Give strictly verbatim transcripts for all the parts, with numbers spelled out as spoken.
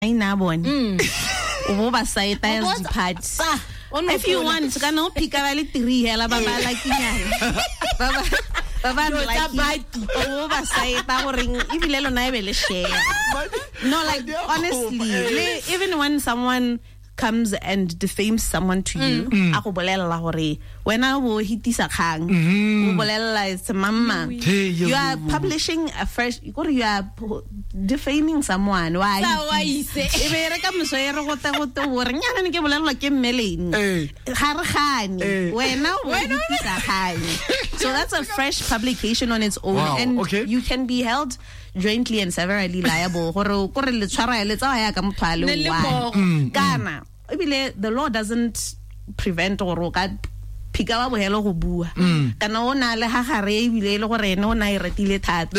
inabone uboba site as parts if you want kana pick up ali three hela baba like nyana baba baba like uboba site gore ibile lona ebele share no like honestly even when someone comes and defames someone to you a go bolella gore wena wo hitisa khang o bolella it's mama you are publishing a fresh you are defaming someone why ebe re ka mso e re go ta go to gore nyana ne ke bolella ke mmeleng ga re gane wena wo hitisa khang so that's a fresh publication on its own wow, and okay. you can be held jointly and severally liable gore gore le tshwara le tsa ya ka mothwalo wa kana ibile the law doesn't prevent or ka pika ba bohelo go bua kana ona le ha gare ibile le gore ene ona I retile thata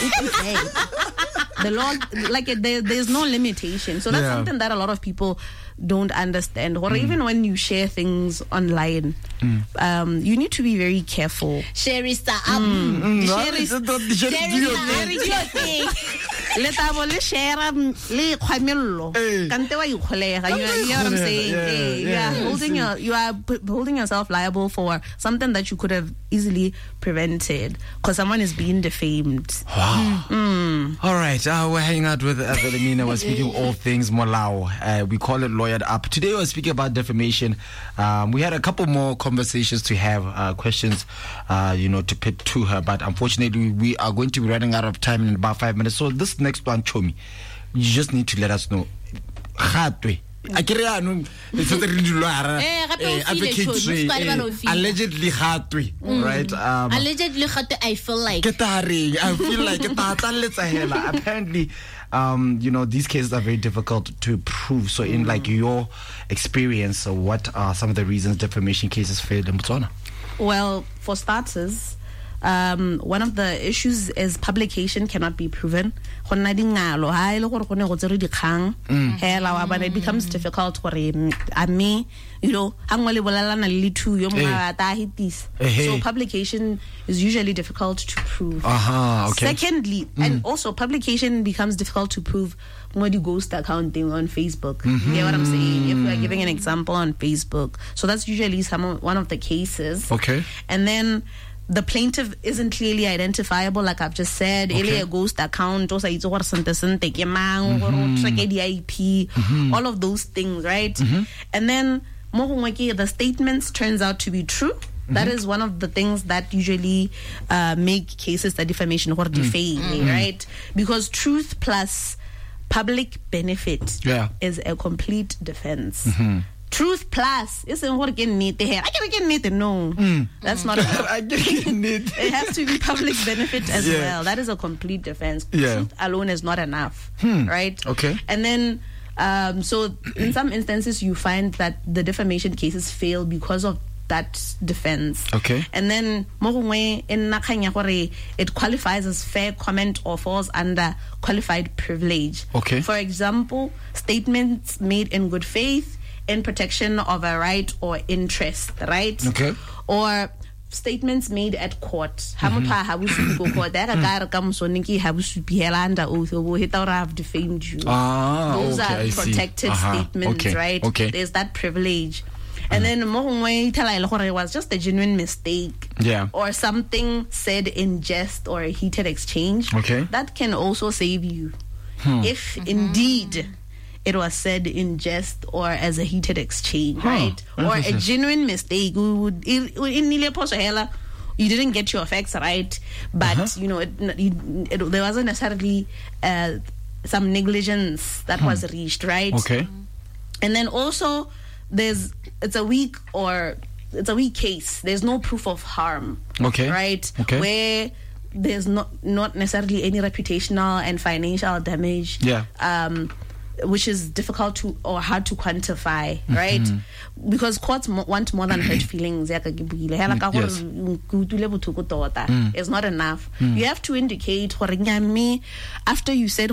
the law like there, there's no limitation so that's yeah. something that a lot of people don't understand or mm. even when you share things online mm. um you need to be very careful share is the up mm. mm. share is the thing let abo le share le khwamello kante wa ikholega you know what I'm saying yeah, yeah, yeah, yeah. yeah. holding your you are holding yourself liable for something that you could have easily prevented because someone is being defamed. Wow. Mm. All right, uh, we're hanging out with uh, Wilhelmina. We're speaking all things Molao. Uh, we call it Lawyered Up. Today we're speaking about defamation. Um, we had a couple more conversations to have, uh, questions, uh, you know, to put to her, but unfortunately we are going to be running out of time in about five minutes. So this next one, Chomi, you just need to let us know. Akiriano it's a allegedly hatwe right um allegedly hatwe I feel like I feel like apparently um you know these cases are very difficult to prove so in like your experience so what are some of the reasons defamation cases fail in Botswana? Well, for starters, um one of the issues is publication cannot be proven. When it becomes difficult for me, you know, so publication is usually difficult to prove. Uh-huh, okay. Secondly, mm. and also publication becomes difficult to prove when you ghost accounting on Facebook. Mm-hmm. You get what I'm saying? If we are giving an example on Facebook. So that's usually some one of the cases. Okay. And then the plaintiff isn't clearly identifiable, like I've just said. Okay. A ghost account, mm-hmm. all of those things, right? Mm-hmm. And then the statements turns out to be true. Mm-hmm. That is one of the things that usually uh, make cases that defamation or defame, mm-hmm. right? Because truth plus public benefit yeah. is a complete defense. Mm-hmm. Truth plus isn't what can need the hair. I can get it. No, mm. that's not. I can need. It has to be public benefit as yeah. well. That is a complete defense. Yeah. Truth alone is not enough, hmm. right? Okay. And then, um, so in some instances, you find that the defamation cases fail because of that defense. Okay. And then it qualifies as fair comment or falls under qualified privilege. Okay. For example, statements made in good faith, in protection of a right or interest, right? Okay. Or statements made at court. Mm-hmm. Have defamed you. Ah, Those okay, are I protected uh-huh. statements, okay. right? Okay. There's that privilege. And then it was just a genuine mistake. Yeah. Or something said in jest or a heated exchange. Okay. That can also save you. Hmm. If mm-hmm. indeed it was said in jest or as a heated exchange, huh. right? Or a genuine mistake. You didn't get your facts right, but uh-huh. you know, it, it, it, there wasn't necessarily uh, some negligence that hmm. was reached, right? Okay. And then also, there's it's a weak or it's a weak case. There's no proof of harm. Okay. Right. Okay. Where there's not not necessarily any reputational and financial damage. Yeah. Um. Which is difficult to or hard to quantify, right? Mm-hmm. Because courts mo- want more than hurt feelings. Yes. mm. It's not enough. Mm. You have to indicate after you said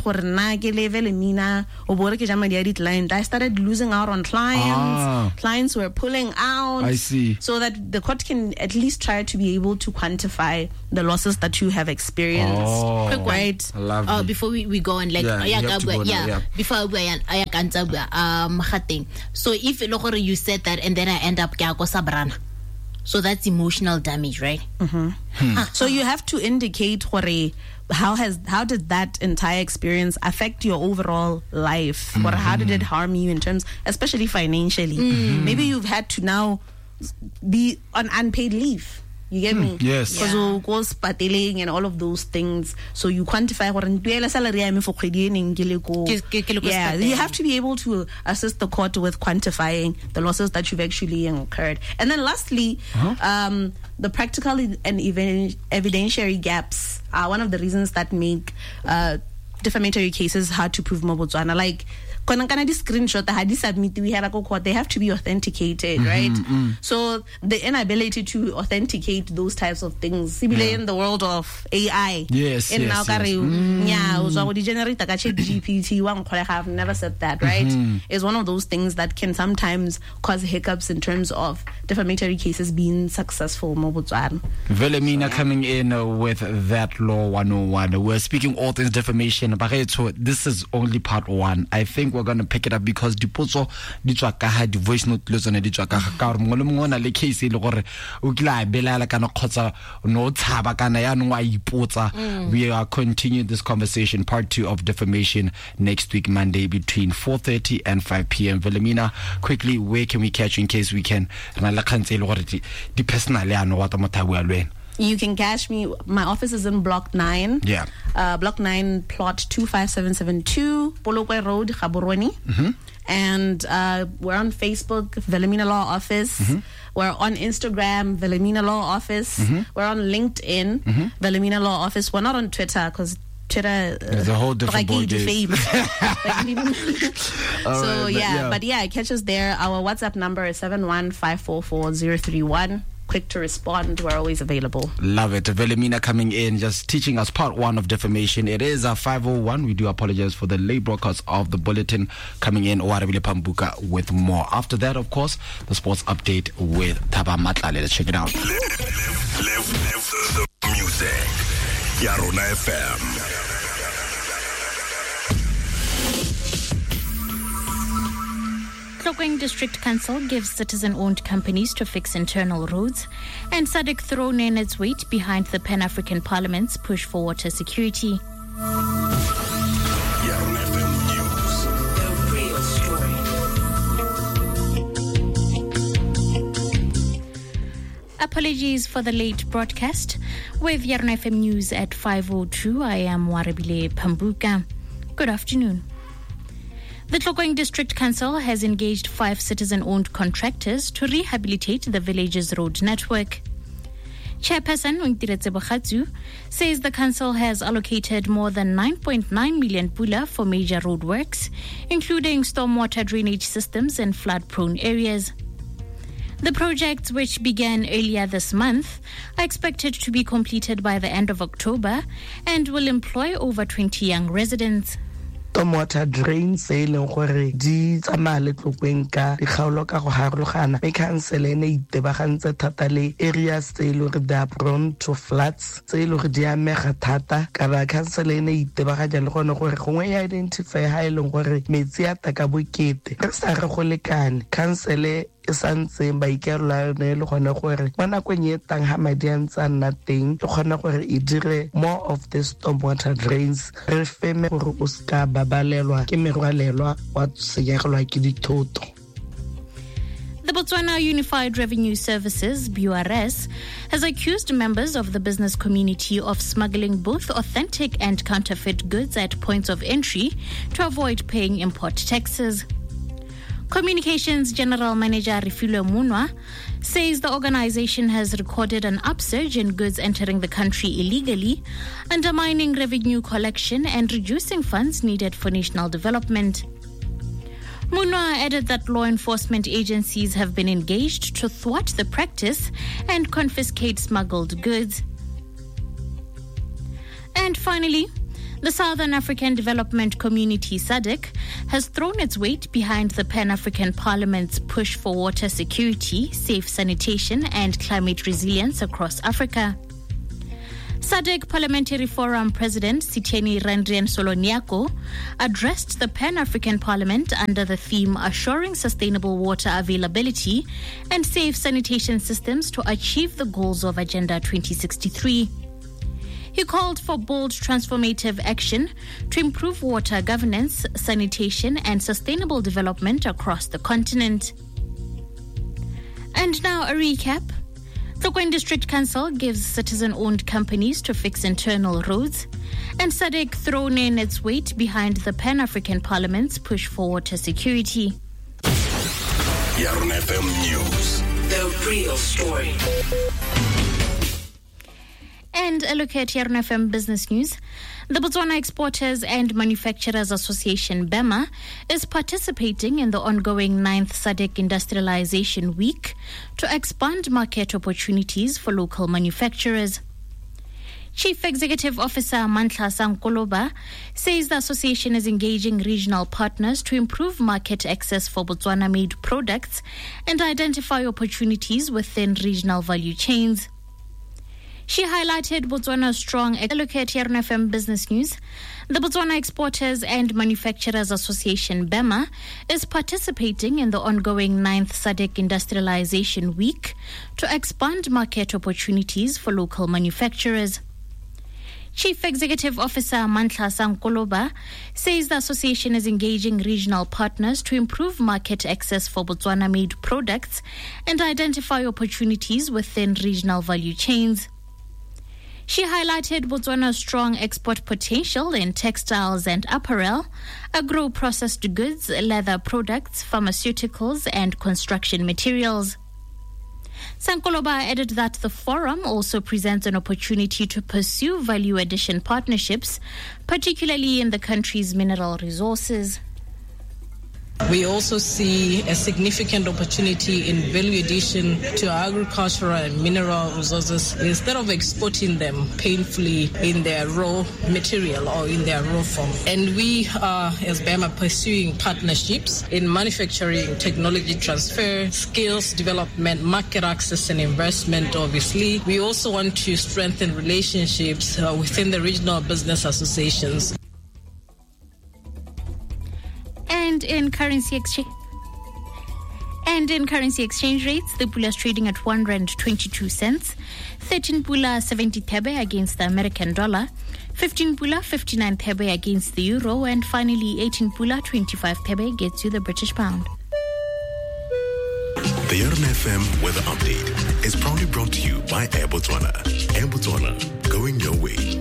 I started losing out on clients. Ah. Clients were pulling out. I see. So that the court can at least try to be able to quantify the losses that you have experienced. Oh, right? Uh, before we, we go on, like yeah, yeah, yeah, yeah, yeah. before um so if you said that and then I end up sabrana, so that's emotional damage, right? Mm-hmm. Hmm. So you have to indicate how has how did that entire experience affect your overall life, mm-hmm. or how did it harm you in terms, especially financially? Mm-hmm. Maybe you've had to now be on unpaid leave. You get me? Yes. Because yeah. go spateling and all of those things. So you quantify what salary I'm for. Yeah, you have to be able to assist the court with quantifying the losses that you've actually incurred. And then lastly, uh-huh. um, the practical and even evidentiary gaps are one of the reasons that make uh, defamatory cases hard to prove more Botswana. Like, screenshot they have to be authenticated, mm-hmm, right? Mm-hmm. So the inability to authenticate those types of things, yeah. in the world of A I, yes, in yes, now, yes. Mm. G P T, I've never said that, right? Mm-hmm. It's one of those things that can sometimes cause hiccups in terms of defamatory cases being successful. Velemina coming in uh, with that law one oh one. We're speaking all things defamation, but this is only part one. I think we're going to pick it up because dipotso di tswa ka ha di voice note le tsone di tswa ka ka re mongwe le mongwe na le case le gore o kila belela kana khotsa no tshaba kana ya no wa ipotsa. We are continuing this conversation, part two of defamation, next week Monday between four thirty and five p.m. Velemina, quickly, where can we catch you in case we can na la khantse le gore di personal ya no wa ta motha bua lwena? You can catch me. My office is in Block nine. Yeah. Uh, Block nine, plot two five seven seven two, Polokwe Road, Gaborone. Mm-hmm. And uh, we're on Facebook, Velemina Law Office. Mm-hmm. We're on Instagram, Velemina Law Office. Mm-hmm. We're on LinkedIn, mm-hmm. Velemina Law Office. We're not on Twitter because Twitter uh, is a whole different ball game. like, so right, yeah, yeah, but yeah, catch us there. Our WhatsApp number is seven one five four four zero three one. Quick to respond. We're always available. Love it. Velemina coming in, just teaching us part one of defamation. It is a five oh one. We do apologize for the late broadcast of the bulletin. Coming in, Oarabile Pambuka with more. After that, of course, the sports update with Thaba Matlale. Let's check it out. Live, live, live the music. Yarona F M. Tlokeng District Council gives citizen-owned companies to fix internal roads, and S A D C thrown in its weight behind the Pan-African Parliament's push for water security. Yarona F M News. The real story. Apologies for the late broadcast. With Yarona F M News at five oh two, I am Warabile Pambuka. Good afternoon. The Tlokeng District Council has engaged five citizen-owned contractors to rehabilitate the village's road network. Chairperson Ntiretse Bokhatsu says the council has allocated more than nine point nine million pula for major road works, including stormwater drainage systems and flood-prone areas. The projects, which began earlier this month, are expected to be completed by the end of October and will employ over twenty young residents. Stormwater drains e leng gore di tsamaya le Tlokeng ka dikgaolo ka go harologana me council ene itebagantse thata le areas tse le gore they are prone to floods tse le gore di amega thata ka ba council ene itebaganya le gone gore gongwe ya identify ha e leng gore metsi a ta ka bokete re sa re go lekane council e santse ba ikerla ne le gone gore mo nakong e tang ha madi a ntse a nna teng e kgona gore e dire more of the stormwater drains re feme gore o ska babalelwa ke merwalelwa wa senyegelwa ke dithoto. The Botswana Unified Revenue Services, B U R S, has accused members of the business community of smuggling both authentic and counterfeit goods at points of entry to avoid paying import taxes. Communications General Manager Refilwe Munwa says the organization has recorded an upsurge in goods entering the country illegally, undermining revenue collection and reducing funds needed for national development. Munwa added that law enforcement agencies have been engaged to thwart the practice and confiscate smuggled goods. And finally, the Southern African Development Community S A D C has thrown its weight behind the Pan-African Parliament's push for water security, safe sanitation and climate resilience across Africa. S A D C Parliamentary Forum President Sitheni Randrian Soloniako addressed the Pan-African Parliament under the theme Assuring Sustainable Water Availability and Safe Sanitation Systems to Achieve the Goals of Agenda twenty sixty-three. He called for bold transformative action to improve water governance, sanitation, and sustainable development across the continent. And now a recap. Tlokweni District Council gives citizen-owned companies to fix internal roads, and S A D C thrown in its weight behind the Pan-African Parliament's push for water security. Yarn F M News. The real story. And a look at Yarn F M business news. The Botswana Exporters and Manufacturers Association, BEMA, is participating in the ongoing ninth S A D C Industrialization Week to expand market opportunities for local manufacturers. Chief Executive Officer Mantla Sankoloba says the association is engaging regional partners to improve market access for Botswana-made products and identify opportunities within regional value chains. She highlighted Botswana's strong look at Yarn F M business news. The Botswana Exporters and Manufacturers Association, BEMA, is participating in the ongoing ninth S A D C Industrialization Week to expand market opportunities for local manufacturers. Chief Executive Officer Mantla Sankoloba says the association is engaging regional partners to improve market access for Botswana-made products and identify opportunities within regional value chains. She highlighted Botswana's strong export potential in textiles and apparel, agro-processed goods, leather products, pharmaceuticals, and construction materials. Sankoloba added that the forum also presents an opportunity to pursue value addition partnerships, particularly in the country's mineral resources. We also see a significant opportunity in value addition to our agricultural and mineral resources instead of exporting them painfully in their raw material or in their raw form. And we are, as BEMA, pursuing partnerships in manufacturing, technology transfer, skills development, market access and investment, obviously. We also want to strengthen relationships uh, within the regional business associations. And in currency exchange, and in currency exchange rates, the pula is trading at one rand twenty-two cents, thirteen pula seventy thebe against the American dollar, fifteen pula fifty-nine thebe against the euro, and finally eighteen pula twenty-five thebe gets you the British pound. The Yarn F M weather update is proudly brought to you by Air Botswana. Air Botswana, going your way.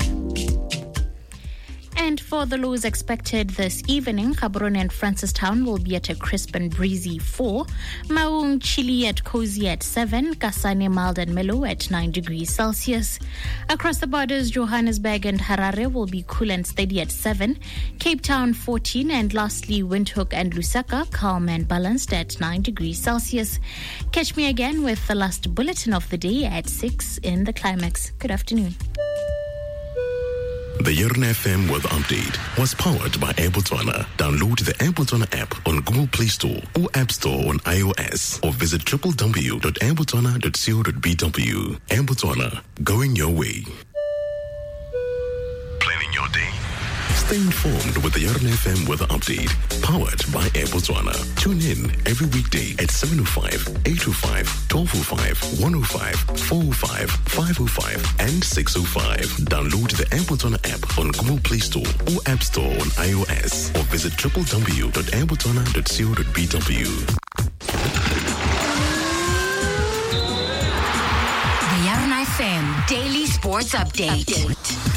And for the lows expected this evening, Gaborone and Francistown will be at a crisp and breezy four, Maung chilly at cozy at seven, Kasane mild and mellow at nine degrees Celsius. Across the borders, Johannesburg and Harare will be cool and steady at seven, Cape Town fourteen, and lastly Windhoek and Lusaka calm and balanced at nine degrees Celsius. Catch me again with the last bulletin of the day at six in the climax. Good afternoon. The Yarn F M weather update was powered by Air Botswana. Download the Air Botswana app on Google Play Store or App Store on iOS, or visit w w w dot air botswana dot co dot b w. Air Botswana, going your way. Planning your day? Stay informed with the Yarn F M weather update, powered by Air Botswana. Tune in every weekday at seven oh five, eight oh five, twelve oh five, one oh five, four oh five, five oh five, and six oh five. Download the Air Botswana app on Google Play Store or App Store on iOS, or visit w w w dot air botswana dot co dot b w. The Yarn F M Daily Sports Update. Update.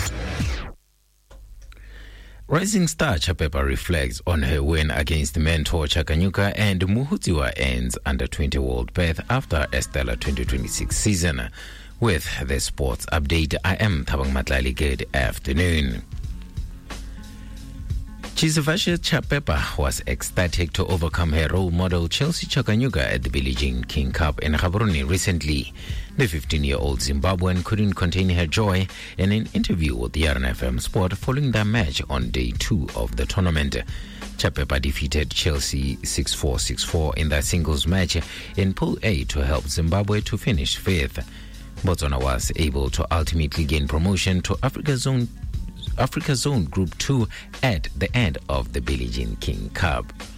Rising star Chapepa reflects on her win against mentor Chakanyuka, and Muhutiwa ends under twenty World Perth after a stellar twenty twenty-six season. With the sports update, I am Thabang Matlali. Good afternoon. Chisivashe Chapepa was ecstatic to overcome her role model Chelsea Chakanyuka at the Billie Jean King Cup in Gaborone recently. The fifteen-year-old Zimbabwean couldn't contain her joy in an interview with Yarn F M Sport following their match on day two of the tournament. Chapepa defeated Chelsea six four, six four in their singles match in Pool A to help Zimbabwe to finish fifth. Botswana was able to ultimately gain promotion to Africa Zone Africa Zone Group two at the end of the Billie Jean King Cup.